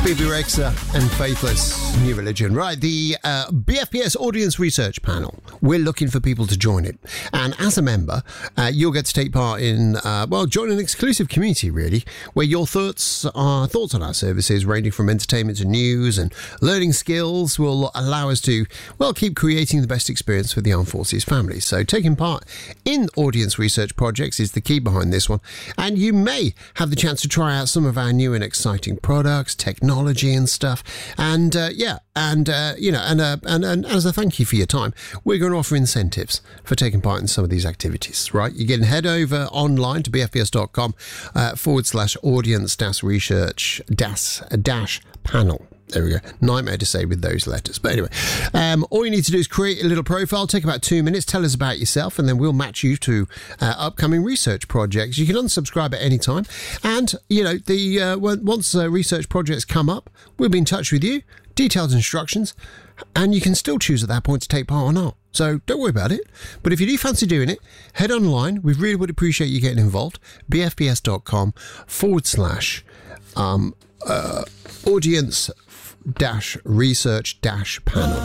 Bebe Rexha and Faithless, New Religion. Right, the BFBS Audience Research Panel. We're looking for people to join it. And as a member, you'll get to take part in, join an exclusive community, really, where your thoughts on our services, ranging from entertainment to news and learning skills, will allow us to, keep creating the best experience for the Armed Forces families. So taking part in audience research projects is the key behind this one. And you may have the chance to try out some of our new and exciting products, technology and stuff. And as a thank you for your time, we're going to offer incentives for taking part in some of these activities, right? You can head over online to bfbs.com /audience-research-panel. There we go. Nightmare to say with those letters. But anyway, all you need to do is create a little profile, take about 2 minutes, tell us about yourself, and then we'll match you to upcoming research projects. You can unsubscribe at any time. And, once research projects come up, we'll be in touch with you, detailed instructions, and you can still choose at that point to take part or not. So don't worry about it. But if you do fancy doing it, head online. We really would appreciate you getting involved. bfbs.com /audience-research-panel.